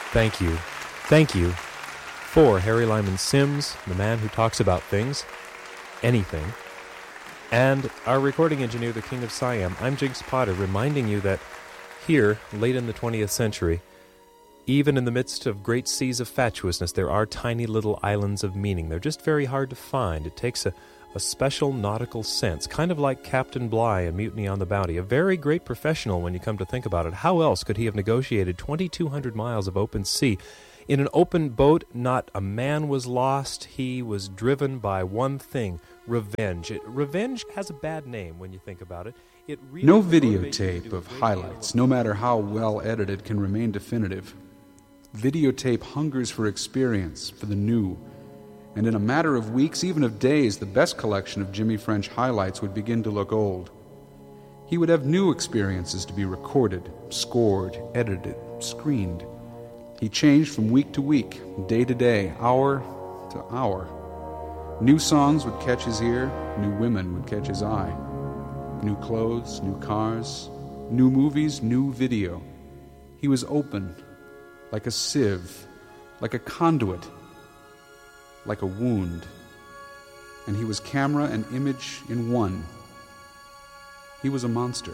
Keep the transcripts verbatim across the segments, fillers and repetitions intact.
Thank you. Thank you for Harry Lyman Sims, the man who talks about things, anything, and our recording engineer, the King of Siam. I'm Jigs Potter, reminding you that here, late in the twentieth century, even in the midst of great seas of fatuousness, there are tiny little islands of meaning. They're just very hard to find. It takes a, a special nautical sense, kind of like Captain Bligh in Mutiny on the Bounty, a very great professional when you come to think about it. How else could he have negotiated twenty-two hundred miles of open sea? In an open boat, not a man was lost. He was driven by one thing, revenge. It, revenge has a bad name when you think about it. It really no videotape of highlights, no matter how well edited, can remain definitive. Videotape hungers for experience, for the new. And in a matter of weeks, even of days, the best collection of Jimmy French highlights would begin to look old. He would have new experiences to be recorded, scored, edited, screened. He changed from week to week, day to day, hour to hour. New songs would catch his ear, new women would catch his eye. New clothes, new cars, new movies, new video. He was open, like a sieve, like a conduit, like a wound. And he was camera and image in one. He was a monster.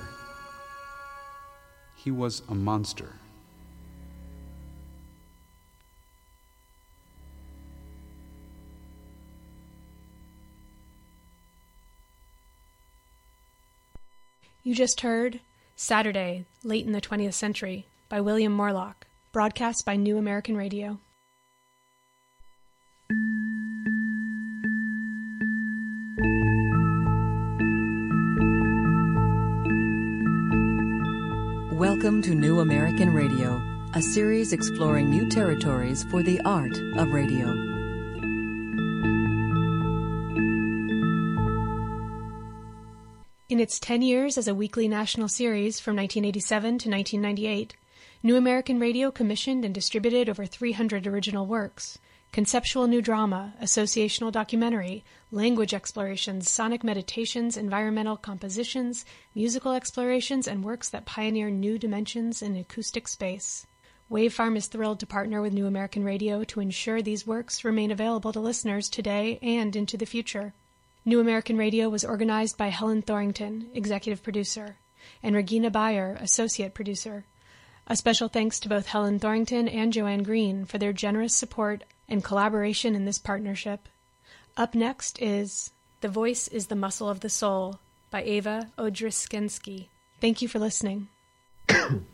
He was a monster. You just heard Saturday, Late in the twentieth Century by William Morlock, broadcast by New American Radio. Welcome to New American Radio, a series exploring new territories for the art of radio. In its ten years as a weekly national series from nineteen eighty-seven to nineteen ninety-eight, New American Radio commissioned and distributed over three hundred original works. Conceptual new drama, associational documentary, language explorations, sonic meditations, environmental compositions, musical explorations, and works that pioneer new dimensions in acoustic space. Wavefarm is thrilled to partner with New American Radio to ensure these works remain available to listeners today and into the future. New American Radio was organized by Helen Thorington, executive producer, and Regina Bayer, associate producer. A special thanks to both Helen Thorington and Joanne Green for their generous support and collaboration in this partnership. Up next is The Voice is the Muscle of the Soul by Ava Odryskensky. Thank you for listening. um,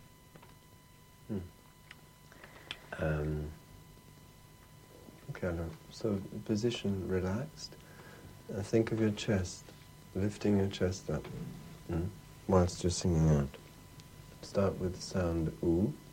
okay, so position relaxed. Uh, think of your chest, lifting your chest up mm, whilst you're singing out. Start with the sound oo.